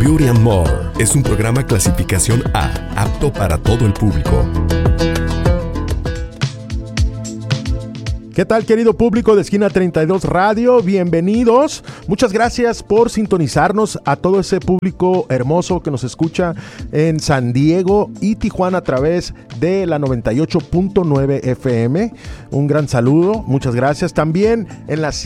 Beauty and More es un programa clasificación A, apto para todo el público. ¿Qué tal, querido público de Esquina 32 Radio? Bienvenidos. Muchas gracias por sintonizarnos, a todo ese público hermoso que nos escucha en San Diego y Tijuana a través de la 98.9 FM. Un gran saludo, muchas gracias. También en la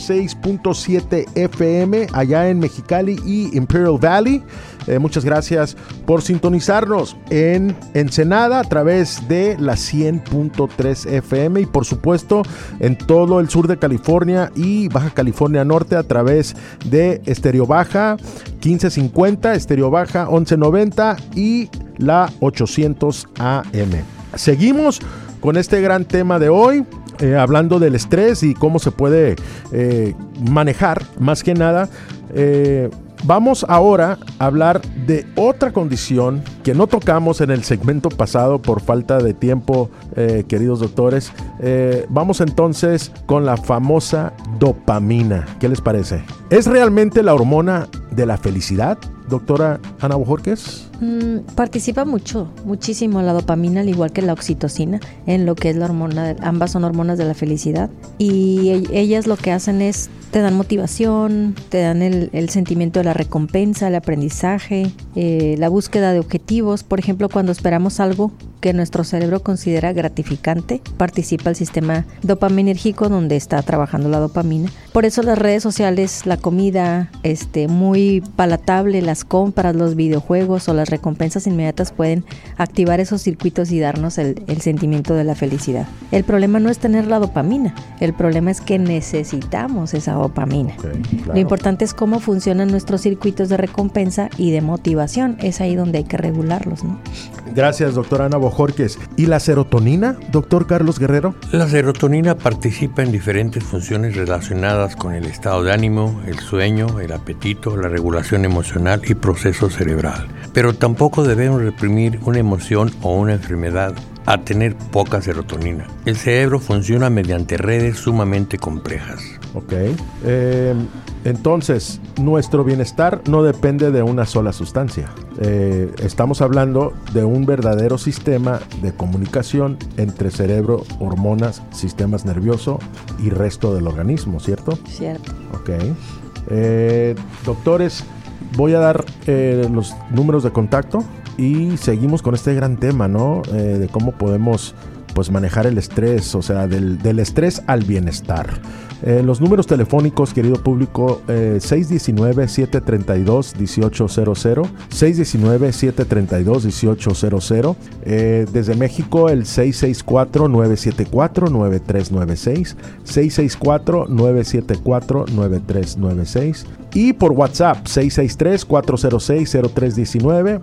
106.7 FM allá en Mexicali y Imperial Valley. Muchas gracias por sintonizarnos en Ensenada a través de la 100.3 FM y por supuesto en todo el sur de California y Baja California Norte a través de Estéreo Baja 1550, Estéreo Baja 1190 y la 800 AM. Seguimos con este gran tema de hoy, hablando del estrés y cómo se puede manejar, más que nada. Vamos ahora a hablar de otra condición que no tocamos en el segmento pasado por falta de tiempo, queridos doctores. Vamos entonces con la famosa dopamina. ¿Qué les parece? ¿Es realmente la hormona de la felicidad, doctora Ana Bojorquez? Participa muchísimo la dopamina, al igual que la oxitocina, en lo que es la hormona. Ambas son hormonas de la felicidad y ellas lo que hacen es te dan motivación, te dan el sentimiento de la recompensa, el aprendizaje, la búsqueda de objetivos. Por ejemplo, cuando esperamos algo que nuestro cerebro considera gratificante, participa el sistema dopaminérgico donde está trabajando la dopamina. Por eso las redes sociales, la comida, muy palatable, las compras, los videojuegos o las recompensas inmediatas pueden activar esos circuitos y darnos el sentimiento de la felicidad. El problema no es tener la dopamina, el problema es que necesitamos esa dopamina. Okay, claro. Lo importante es cómo funcionan nuestros circuitos de recompensa y de motivación. Es ahí donde hay que regularlos, ¿no? Gracias, doctora Ana Bojorquez. ¿Y la serotonina, doctor Carlos Guerrero? La serotonina participa en diferentes funciones relacionadas con el estado de ánimo, el sueño, el apetito, la regulación emocional y proceso cerebral. Pero tampoco debemos reprimir una emoción o una enfermedad a tener poca serotonina. El cerebro funciona mediante redes sumamente complejas. Ok. Entonces, nuestro bienestar no depende de una sola sustancia. Estamos hablando de un verdadero sistema de comunicación entre cerebro, hormonas, sistemas nervioso y resto del organismo, ¿cierto? Cierto. Ok. Doctores, voy a dar los números de contacto y seguimos con este gran tema, ¿no? De cómo podemos pues manejar el estrés, o sea, del estrés al bienestar. Los números telefónicos, querido público, 619-732-1800, 619-732-1800. Desde México, el 664-974-9396, 664-974-9396. Y por WhatsApp, 663-406-0319,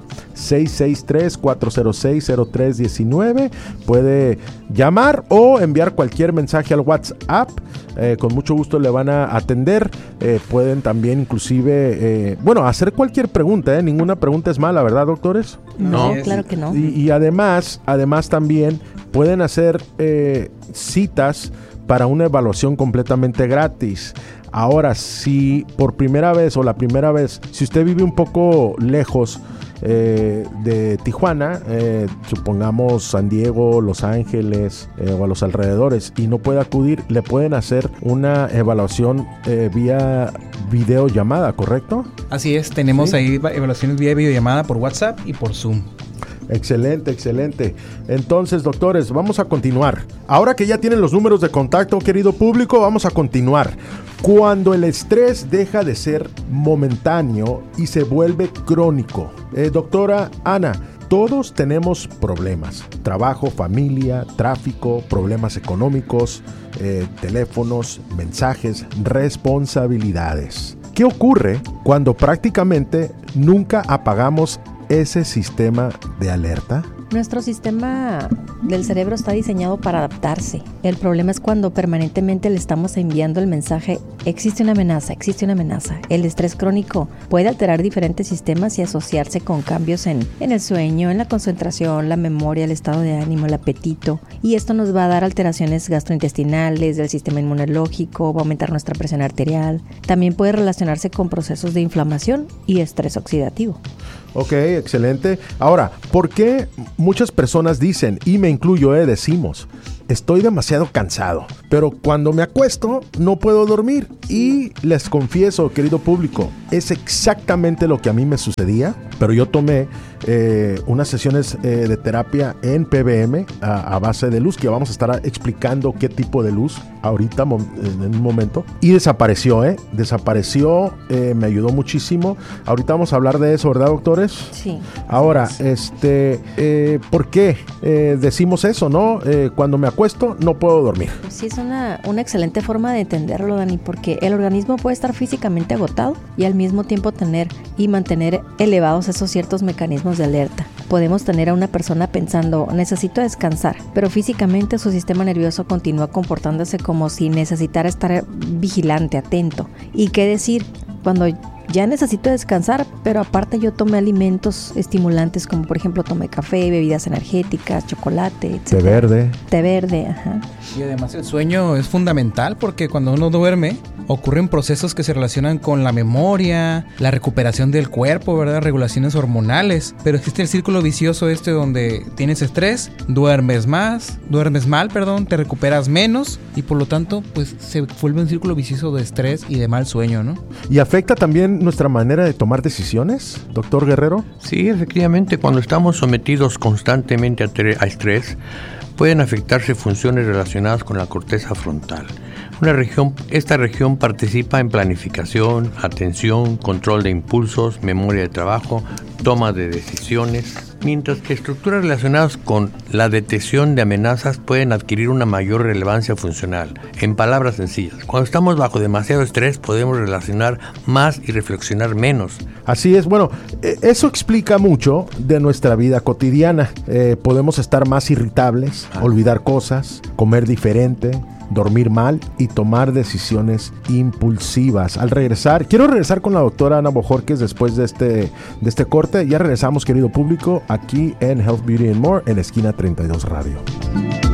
663-406-0319. Puede llamar o enviar cualquier mensaje al WhatsApp. Con mucho gusto le van a atender. Pueden también inclusive, hacer cualquier pregunta. Ninguna pregunta es mala, ¿verdad, doctores? No, claro que no. Y además también pueden hacer citas para una evaluación completamente gratis. Ahora, si por primera vez o la primera vez, si usted vive un poco lejos de Tijuana, supongamos San Diego, Los Ángeles o a los alrededores y no puede acudir, le pueden hacer una evaluación vía videollamada, ¿correcto? Así es, tenemos ahí evaluaciones vía videollamada por WhatsApp y por Zoom. Excelente, excelente. Entonces, doctores, vamos a continuar. Ahora que ya tienen los números de contacto, querido público, vamos a continuar. Cuando el estrés deja de ser momentáneo y se vuelve crónico. Doctora Ana, todos tenemos problemas. Trabajo, familia, tráfico, problemas económicos, teléfonos, mensajes, responsabilidades. ¿Qué ocurre cuando prácticamente nunca apagamos ese sistema de alerta? Nuestro sistema del cerebro está diseñado para adaptarse. El problema es cuando permanentemente le estamos enviando el mensaje: existe una amenaza, existe una amenaza. El estrés crónico puede alterar diferentes sistemas y asociarse con cambios en el sueño, en la concentración, la memoria, el estado de ánimo, el apetito. Y esto nos va a dar alteraciones gastrointestinales, del sistema inmunológico, va a aumentar nuestra presión arterial. También puede relacionarse con procesos de inflamación y estrés oxidativo. Ok, excelente. Ahora, ¿por qué muchas personas dicen, y me incluyo, decimos, estoy demasiado cansado, pero cuando me acuesto no puedo dormir? Y les confieso, querido público, es exactamente lo que a mí me sucedía, pero yo tomé unas sesiones de terapia en PBM a base de luz, que vamos a estar explicando qué tipo de luz ahorita en un momento, y desapareció, me ayudó muchísimo. Ahorita vamos a hablar de eso, ¿verdad, doctores? Sí. Ahora, ¿por qué decimos eso, no? Cuando me acuesto no puedo dormir. Sí, es una excelente forma de entenderlo, Dani, porque el organismo puede estar físicamente agotado y al mismo tiempo tener y mantener elevados esos ciertos mecanismos de alerta. Podemos tener a una persona pensando, necesito descansar, pero físicamente su sistema nervioso continúa comportándose como si necesitara estar vigilante, atento. ¿Y qué decir cuando ya necesito descansar, pero aparte yo tomé alimentos estimulantes como por ejemplo tomé café, bebidas energéticas, chocolate, etc. Té verde, ajá. Y además el sueño es fundamental porque cuando uno duerme ocurren procesos que se relacionan con la memoria, la recuperación del cuerpo, ¿verdad? Regulaciones hormonales. Pero existe el círculo vicioso donde tienes estrés, duermes mal, te recuperas menos y por lo tanto pues se vuelve un círculo vicioso de estrés y de mal sueño, ¿no? ¿Y afecta también nuestra manera de tomar decisiones, doctor Guerrero? Sí, efectivamente, cuando estamos sometidos constantemente a estrés, pueden afectarse funciones relacionadas con la corteza frontal. Esta región participa en planificación, atención, control de impulsos, memoria de trabajo, toma de decisiones, mientras que estructuras relacionadas con la detección de amenazas pueden adquirir una mayor relevancia funcional. En palabras sencillas, cuando estamos bajo demasiado estrés podemos relacionar más y reflexionar menos. Así es, bueno, eso explica mucho de nuestra vida cotidiana. Podemos estar más irritables, olvidar cosas, comer diferente, dormir mal y tomar decisiones impulsivas. Al regresar, quiero regresar con la doctora Ana Bojorquez después de este corte. Ya regresamos, querido público, aquí en Health, Beauty and More, en Esquina 32 Radio.